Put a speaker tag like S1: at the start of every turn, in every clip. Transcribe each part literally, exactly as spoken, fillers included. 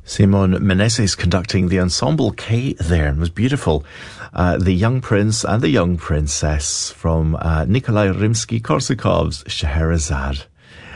S1: Simon Meneses conducting the Ensemble K there, and was beautiful. Uh, the Young Prince and the Young Princess from uh, Nikolai Rimsky-Korsakov's Scheherazade.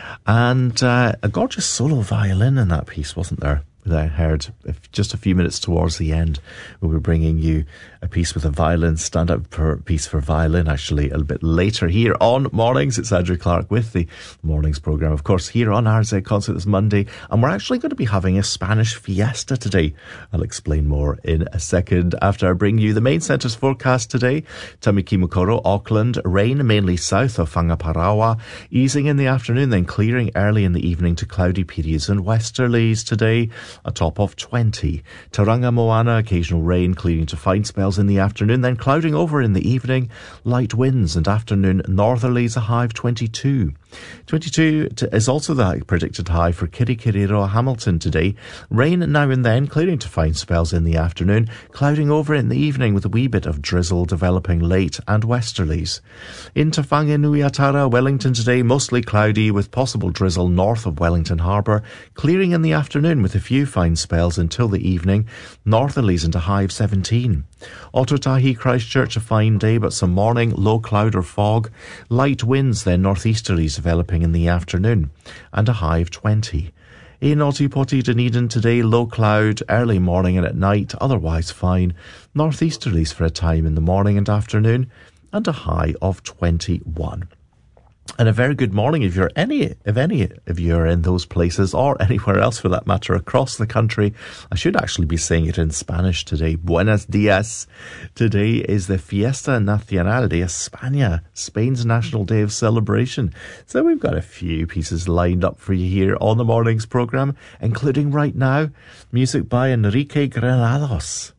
S1: And uh, a gorgeous solo violin in that piece, wasn't there? That I heard just a few minutes towards the end. We'll be bringing you a piece with a violin, stand-up piece for violin, actually, a little bit later here on Mornings. It's Andrew Clark with the Mornings programme, of course, here on R Z Concert this Monday. And we're actually going to be having a Spanish fiesta today. I'll explain more in a second after I bring you the main centre's forecast today. Tamaki Mukoro, Auckland, rain mainly south of Whangaparaoa, easing in the afternoon, then clearing early in the evening to cloudy periods and westerlies today. A top of twenty. Tauranga Moana, occasional rain, clearing to fine spells in the afternoon, then clouding over in the evening. Light winds and afternoon northerlies, a high of twenty-two. twenty-two is also the predicted high for Kirikiriroa, Hamilton today. Rain now and then, clearing to fine spells in the afternoon, clouding over in the evening with a wee bit of drizzle developing late and westerlies. In Te Whanganui-a-Tara, Wellington today, mostly cloudy with possible drizzle north of Wellington Harbour, clearing in the afternoon with a few fine spells until the evening, northerlies and a high of seventeen. Ōtautahi, Christchurch, a fine day but some morning, low cloud or fog, light winds then northeasterlies developing in the afternoon, and a high of twenty. In Ōtepoti, Dunedin today, low cloud, early morning and at night, otherwise fine, northeasterlies for a time in the morning and afternoon, and a high of twenty-one. And a very good morning if you're any, if any of you are in those places or anywhere else for that matter across the country. I should actually be saying it in Spanish today. Buenos dias. Today is the Fiesta Nacional de España, Spain's National Day of Celebration. So we've got a few pieces lined up for you here on the morning's programme, including right now, music by Enrique Granados.